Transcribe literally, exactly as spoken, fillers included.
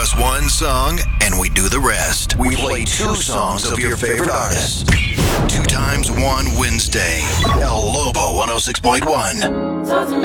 us one song, and we do the rest. We play two songs of your favorite artist. Two times one Wednesday. El Lobo one oh six point one.